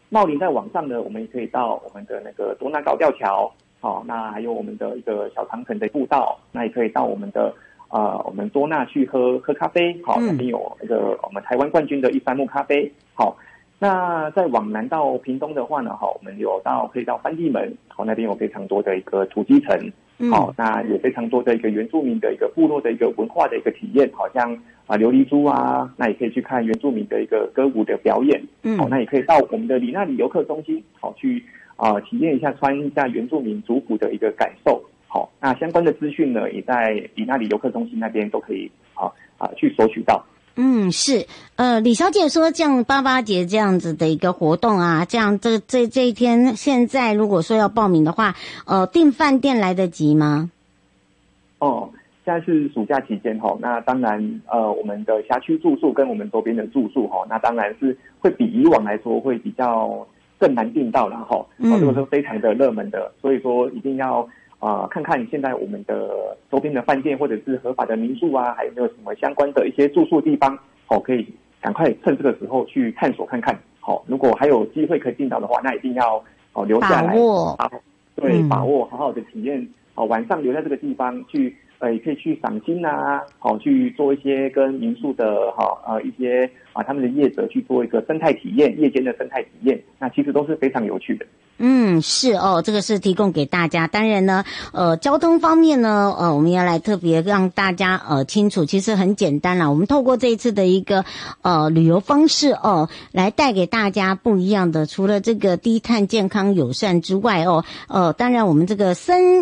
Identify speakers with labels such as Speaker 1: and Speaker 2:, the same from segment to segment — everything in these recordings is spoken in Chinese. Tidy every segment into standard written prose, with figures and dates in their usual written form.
Speaker 1: 茂林再往上呢，我们也可以到我们的那个多纳高吊桥，好，那还有我们的一个小长城的步道，那也可以到我们的我们多纳去喝咖啡，好，那边有那个我们台湾冠军的一番木咖啡，好。那再往南到屏东的话呢，好，我们可以到番地门，好，那边有非常多的一个土鸡城，好，那有非常多的一个原住民的一个部落的一个文化的一个体验，好像琉璃珠啊，那也可以去看原住民的一个歌舞的表演，好，那也可以到我们的里那里游客中心，好，去体验一下穿一下原住民族服的一个感受，好，那相关的资讯呢，也在里那里游客中心那边都可以去索取到。
Speaker 2: 是，李小姐说这样88节这样子的一个活动啊，这样这一天，现在如果说要报名的话，订饭店来得及吗？
Speaker 1: 现在是暑假期间哈，那当然我们的辖区住宿跟我们周边的住宿哈，那当然是会比以往来说会比较更难订到了哈，这个是非常的热门的，所以说一定要看看现在我们的周边的饭店或者是合法的民宿啊，还有没有什么相关的一些住宿地方，可以赶快趁这个时候去探索看看。如果还有机会可以订到的话，那一定要留下来，
Speaker 2: 把握，
Speaker 1: 对，把握，好好的体验。晚上留在这个地方去，也可以去赏金啊，去做一些跟民宿的一些他们的业者去做一个生态体验，夜间的生态体验，那其实都是非常有趣的。
Speaker 2: 是这个是提供给大家。当然呢，交通方面呢，我们要来特别让大家清楚，其实很简单啦。我们透过这一次的一个旅游方式来带给大家不一样的，除了这个低碳、健康、友善之外当然我们这个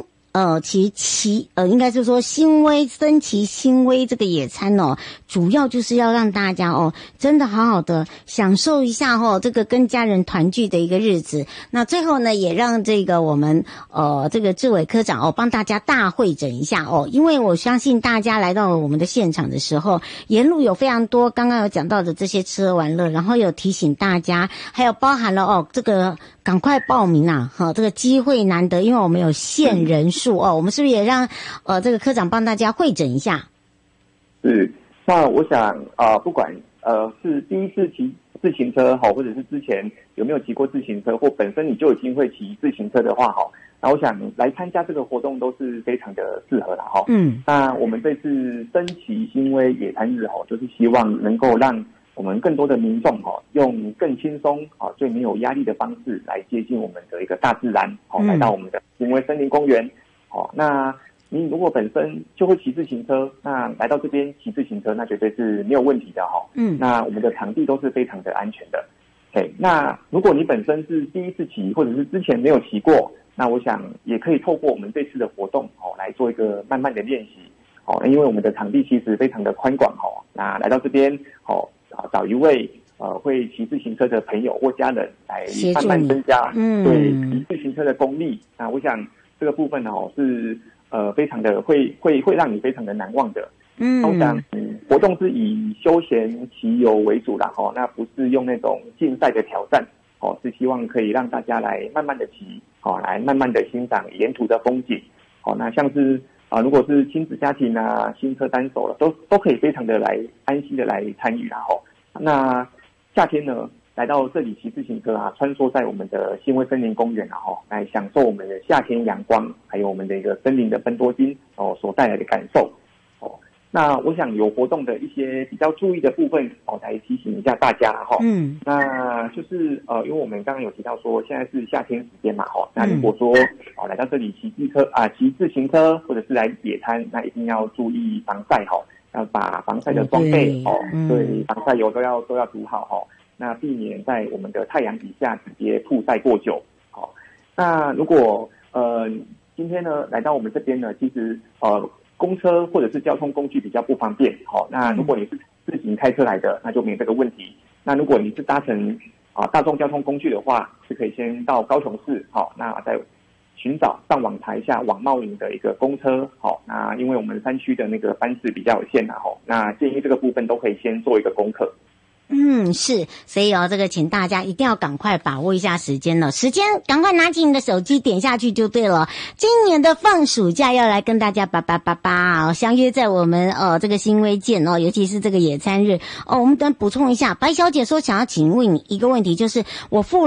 Speaker 2: 应该是说升旗新威这个野餐主要就是要让大家真的好好的享受一下这个跟家人团聚的一个日子。那最后呢，也让这个我们这个志伟科长帮大家大会诊一下因为我相信大家来到我们的现场的时候，沿路有非常多刚刚有讲到的这些吃喝玩乐，然后有提醒大家，还有包含了这个赶快报名啊，这个机会难得，因为我们有限人数我们是不是也让这个科长帮大家会诊一下？
Speaker 1: 是，那我想不管是第一次骑自行车或者是之前有没有骑过自行车，或本身你就已经会骑自行车的话那我想来参加这个活动都是非常的适合的那我们这次升旗新威野餐日就是希望能够让我们更多的民众用更轻松最没有压力的方式来接近我们的一个大自然来到我们的新威森林公园那你如果本身就会骑自行车，那来到这边骑自行车那绝对是没有问题的那我们的场地都是非常的安全的。那如果你本身是第一次骑或者是之前没有骑过，那我想也可以透过我们这次的活动来做一个慢慢的练习因为我们的场地其实非常的宽广那来到这边找一位会骑自行车的朋友或家人来慢慢增加对骑自行车的功力。那我想这个部分是非常的会让你非常的难忘的。我想活动是以休闲骑游为主啦那不是用那种竞赛的挑战是希望可以让大家来慢慢的骑来慢慢的欣赏沿途的风景那像是如果是亲子家庭啊、新车单手了，都可以非常的来安心的来参与那夏天呢，来到这里骑自行车穿梭在我们的新威森林公园来享受我们的夏天阳光，还有我们的一个森林的芬多精所带来的感受那我想有活动的一些比较注意的部分来提醒一下大家那就是因为我们刚刚有提到说现在是夏天时间嘛那如果说来到这里骑自行车或者是来野餐，那一定要注意防晒要把防晒的装备对防晒油都要涂好那避免在我们的太阳底下直接曝晒过久那如果今天呢来到我们这边呢，其实公车或者是交通工具比较不方便那如果你是自行开车来的，那就没有这个问题。那如果你是搭乘大众交通工具的话，是可以先到高雄市那再寻找上网查一下往茂林的一个公车那因为我们山区的那个班次比较有限那建议这个部分都可以先做一个功课。
Speaker 2: 是，所以这个请大家一定要赶快把握一下时间了，赶快拿起你的手机点下去就对了。今年的放暑假要来跟大家相约在我们这个新威见尤其是这个野餐日我们等补充一下，白小姐说想要请问你一个问题，就是我付